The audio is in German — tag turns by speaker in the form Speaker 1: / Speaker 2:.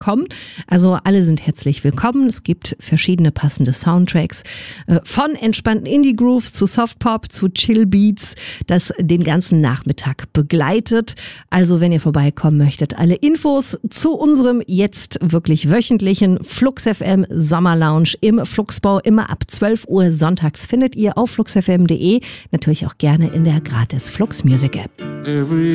Speaker 1: kommen. Also alle sind herzlich willkommen. Es gibt verschiedene passende Soundtracks von entspannten Indie-Grooves zu Softpop zu Chill-Beats, das den ganzen Nachmittag begleitet. Also wenn ihr vorbeikommen möchtet, alle Infos zu unserem jetzt wirklich wöchentlichen Flux FM Sommerlounge im Fluxbau immer ab 12 Uhr sonntags findet ihr auf fluxfm.de, natürlich auch gerne in der gratis Flux Music App.